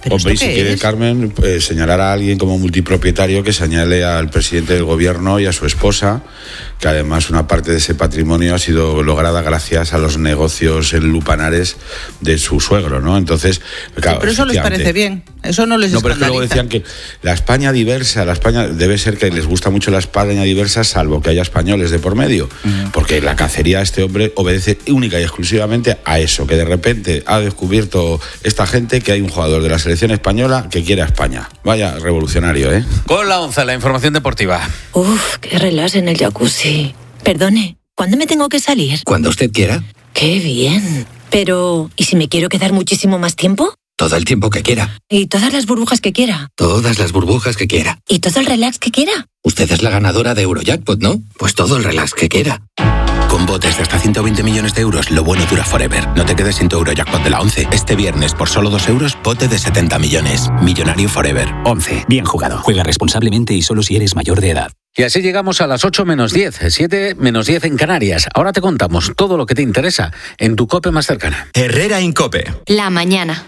Hombre, y si quiere, Carmen, señalar a alguien como multipropietario, que señale al presidente del gobierno y a su esposa, que además una parte de ese patrimonio ha sido lograda gracias a los negocios en lupanares de su suegro, ¿no? Entonces, claro, pero eso les parece bien, eso no les escandaliza. Pero es que luego decían que la España diversa, debe ser que les gusta mucho la España diversa, salvo que haya españoles de por medio, porque la cacería, este hombre obedece única y exclusivamente a eso, que de repente ha descubierto esta gente que hay un jugador de la selección española que quiere a España. Vaya revolucionario, ¿eh? Con la 11, la información deportiva. Uf, qué relax en el jacuzzi. Perdone, ¿cuándo me tengo que salir? Cuando usted quiera. ¡Qué bien! Pero, ¿y si me quiero quedar muchísimo más tiempo? Todo el tiempo que quiera. ¿Y todas las burbujas que quiera? Todas las burbujas que quiera. ¿Y todo el relax que quiera? Usted es la ganadora de Eurojackpot, ¿no? Pues todo el relax que quiera. Con botes de hasta 120 millones de euros, lo bueno dura forever. No te quedes sin tu Eurojackpot de la 11. Este viernes, por solo 2 euros, bote de 70 millones. Millonario forever. 11. Bien jugado. Juega responsablemente y solo si eres mayor de edad. Y así llegamos a las 8 menos 10, 7 menos 10 en Canarias. Ahora te contamos todo lo que te interesa en tu COPE más cercana. Herrera Incope. La mañana.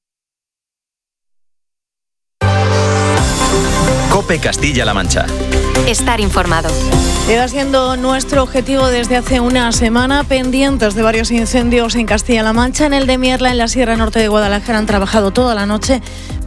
COPE Castilla-La Mancha. Estar informado. Llega siendo nuestro objetivo desde hace una semana, pendientes de varios incendios en Castilla-La Mancha. En el de Mierla, en la Sierra Norte de Guadalajara, han trabajado toda la noche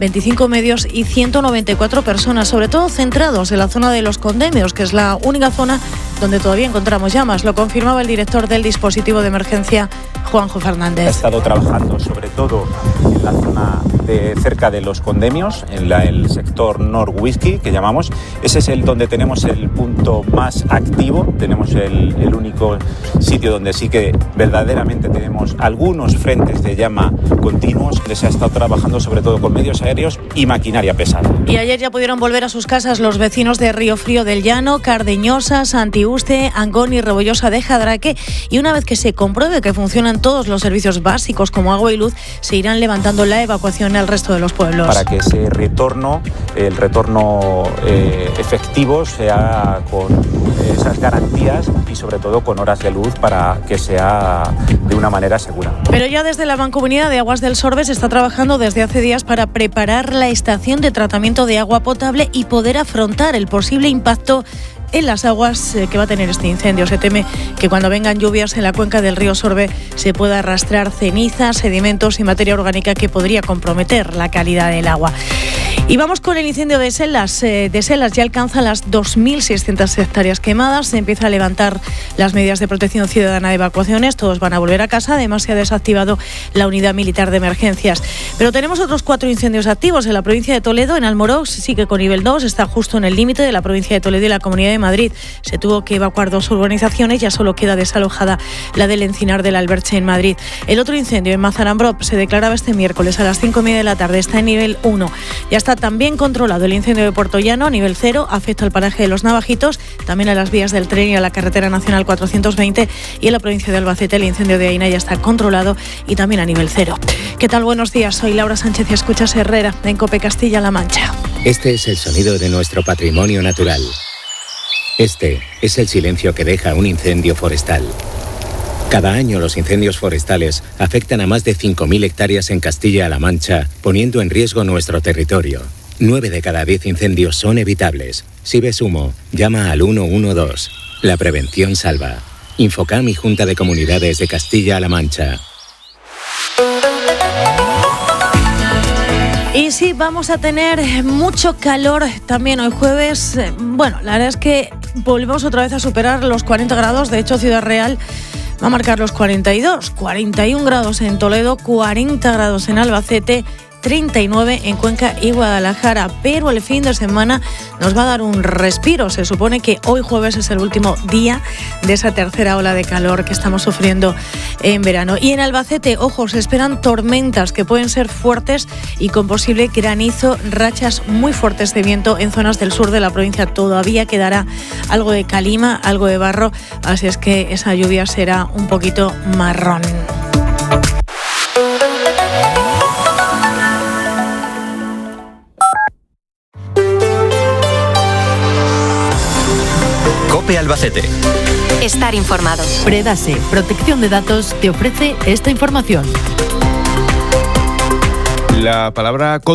25 medios y 194 personas, sobre todo centrados en la zona de Los Condemios, que es la única zona donde todavía encontramos llamas. Lo confirmaba el director del dispositivo de emergencia, Juanjo Fernández. Ha estado trabajando sobre todo en la zona cerca de Los Condemios, en el sector Nor-Whisky, que llamamos. Ese es donde tenemos el punto más activo, tenemos el único sitio donde sí que verdaderamente tenemos algunos frentes de llama continuos, donde se ha estado trabajando sobre todo con medios aéreos y maquinaria pesada. Y ayer ya pudieron volver a sus casas los vecinos de Río Frío del Llano, Cardeñosa, Santiuste, Angón y Rebollosa de Jadraque, y una vez que se compruebe que funcionan todos los servicios básicos como agua y luz, se irán levantando la evacuación al resto de los pueblos. Para que ese retorno, el retorno efectivo, sea con esas garantías y sobre todo con horas de luz para que sea de una manera segura. Pero ya desde la Mancomunidad de Aguas del Sorbe se está trabajando desde hace días para preparar la estación de tratamiento de agua potable y poder afrontar el posible impacto en las aguas que va a tener este incendio. Se teme que cuando vengan lluvias en la cuenca del río Sorbe se pueda arrastrar cenizas, sedimentos y materia orgánica que podría comprometer la calidad del agua. Y vamos con el incendio de Selas. Ya alcanza las 2.600 hectáreas quemadas. Se empieza a levantar las medidas de protección ciudadana de evacuaciones. Todos van a volver a casa. Además, se ha desactivado la unidad militar de emergencias. Pero tenemos otros 4 incendios activos en la provincia de Toledo. En Almorox sigue con nivel 2. Está justo en el límite de la provincia de Toledo y la Comunidad de Madrid. Se tuvo que evacuar 2 urbanizaciones. Ya solo queda desalojada la del Encinar del Alberche en Madrid. El otro incendio en Mazarambrob se declaraba este miércoles a las 5:30 de la tarde. Está en nivel 1. Ya está también controlado el incendio de Puerto Llano, nivel 0, afecta al paraje de Los Navajitos, también a las vías del tren y a la carretera nacional 420, y en la provincia de Albacete el incendio de Aina ya está controlado y también a nivel 0. ¿Qué tal? Buenos días, soy Laura Sánchez y escuchas Herrera en COPE Castilla-La Mancha. Este es el sonido de nuestro patrimonio natural. Este es el silencio que deja un incendio forestal. Cada año los incendios forestales afectan a más de 5.000 hectáreas en Castilla-La Mancha, poniendo en riesgo nuestro territorio. 9 de cada 10 incendios son evitables. Si ves humo, llama al 112. La prevención salva. Infocam y Junta de Comunidades de Castilla-La Mancha. Y sí, vamos a tener mucho calor también hoy jueves. Bueno, la verdad es que volvemos otra vez a superar los 40 grados. De hecho, Ciudad Real va a marcar los 42, 41 grados en Toledo, 40 grados en Albacete, 39 en Cuenca y Guadalajara, pero el fin de semana nos va a dar un respiro. Se supone que hoy jueves es el último día de esa tercera ola de calor que estamos sufriendo en verano. Y en Albacete, ojo, se esperan tormentas que pueden ser fuertes y con posible granizo, rachas muy fuertes de viento en zonas del sur de la provincia. Todavía quedará algo de calima, algo de barro, así es que esa lluvia será un poquito marrón. COPE Albacete. Estar informado. Predase, protección de datos, te ofrece esta información. La palabra